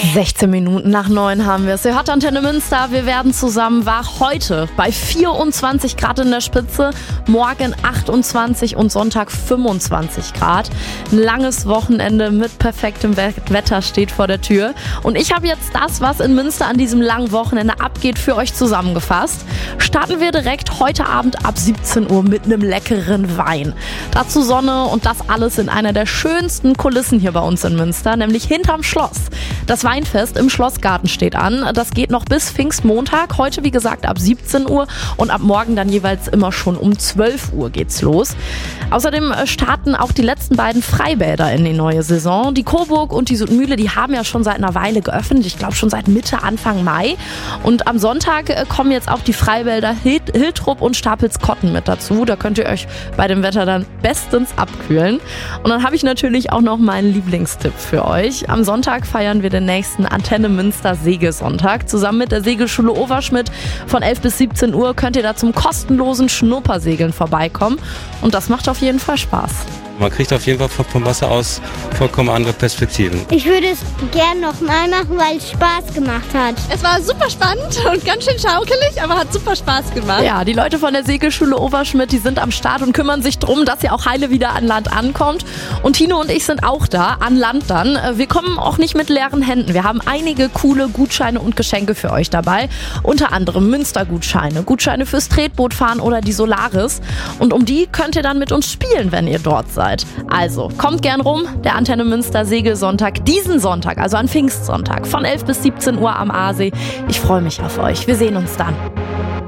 16 Minuten nach 9 haben wir es. Ihr hört Antenne Münster, wir werden zusammen wach. Heute bei 24 Grad in der Spitze, morgen 28 und Sonntag 25 Grad. Ein langes Wochenende mit perfektem Wetter steht vor der Tür. Und ich habe jetzt das, was in Münster an diesem langen Wochenende abgeht, für euch zusammengefasst. Starten wir direkt heute Abend ab 17 Uhr mit einem leckeren Wein. Dazu Sonne und das alles in einer der schönsten Kulissen hier bei uns in Münster, nämlich hinterm Schloss. Das Weinfest im Schlossgarten steht an. Das geht noch bis Pfingstmontag. Heute, wie gesagt, ab 17 Uhr und ab morgen dann jeweils immer schon um 12 Uhr geht's los. Außerdem starten auch die letzten beiden Freibäder in die neue Saison. Die Coburg und die Südmühle, die haben ja schon seit einer Weile geöffnet. Ich glaube schon seit Mitte, Anfang Mai. Und am Sonntag kommen jetzt auch die Freibäder Hiltrup und Stapelskotten mit dazu. Da könnt ihr euch bei dem Wetter dann bestens abkühlen. Und dann habe ich natürlich auch noch meinen Lieblingstipp für euch. Am Sonntag feiern wir den nächsten Antenne Münster Segelsonntag. Zusammen mit der Segelschule Overschmidt von 11 bis 17 Uhr könnt ihr da zum kostenlosen Schnuppersegeln vorbeikommen. Und das macht auf jeden Fall Spaß. Man kriegt auf jeden Fall vom Wasser aus vollkommen andere Perspektiven. Ich würde es gern nochmal machen, weil es Spaß gemacht hat. Es war super spannend und ganz schön schaukelig, aber hat super Spaß gemacht. Ja, die Leute von der Segelschule Overschmidt, die sind am Start und kümmern sich darum, dass ihr auch heile wieder an Land ankommt. Und Tino und ich sind auch da, an Land dann. Wir kommen auch nicht mit leeren Händen. Wir haben einige coole Gutscheine und Geschenke für euch dabei. Unter anderem Münster-Gutscheine, Gutscheine fürs Tretbootfahren oder die Solaris. Und um die könnt ihr dann mit uns spielen, wenn ihr dort seid. Also, kommt gern rum, der Antenne Münster Segelsonntag, diesen Sonntag, also an Pfingstsonntag, von 11 bis 17 Uhr am Aasee. Ich freue mich auf euch. Wir sehen uns dann.